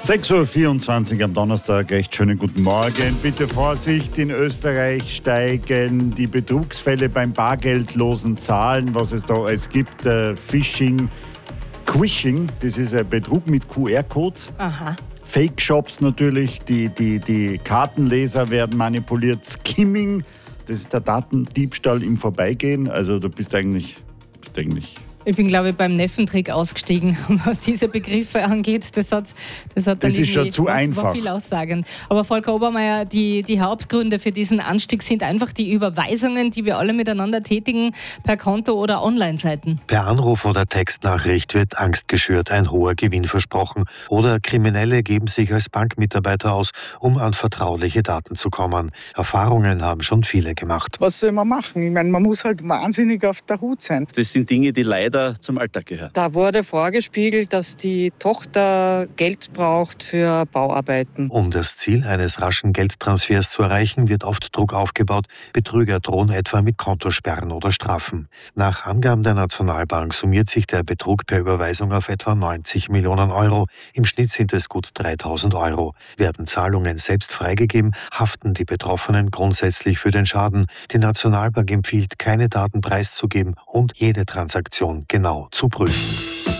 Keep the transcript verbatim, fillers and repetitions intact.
sechs Uhr vierundzwanzig am Donnerstag, recht schönen guten Morgen. Bitte Vorsicht, in Österreich steigen die Betrugsfälle beim bargeldlosen Zahlen, was es da alles gibt. Äh, Phishing, Quishing, das ist ein Betrug mit Q R-Codes. Aha. Fake-Shops natürlich, die, die, die Kartenleser werden manipuliert. Skimming, das ist der Datendiebstahl im Vorbeigehen. Also du bist eigentlich, bist eigentlich Ich bin, glaube ich, beim Neffentrick ausgestiegen, was diese Begriffe angeht. Das hat, das hat dann Das ist schon zu war, einfach. war viel aussagend. Aber Volker Obermeier, die, die Hauptgründe für diesen Anstieg sind einfach die Überweisungen, die wir alle miteinander tätigen, per Konto oder Online-Seiten. Per Anruf oder Textnachricht wird Angst geschürt, ein hoher Gewinn versprochen. Oder Kriminelle geben sich als Bankmitarbeiter aus, um an vertrauliche Daten zu kommen. Erfahrungen haben schon viele gemacht. Was soll man machen? Ich meine, man muss halt wahnsinnig auf der Hut sein. Das sind Dinge, die leider zum Alltag gehört. Da wurde vorgespiegelt, dass die Tochter Geld braucht für Bauarbeiten. Um das Ziel eines raschen Geldtransfers zu erreichen, wird oft Druck aufgebaut. Betrüger drohen etwa mit Kontosperren oder Strafen. Nach Angaben der Nationalbank summiert sich der Betrug per Überweisung auf etwa neunzig Millionen Euro. Im Schnitt sind es gut dreitausend Euro. Werden Zahlungen selbst freigegeben, haften die Betroffenen grundsätzlich für den Schaden. Die Nationalbank empfiehlt, keine Daten preiszugeben und jede Transaktion genau zu prüfen.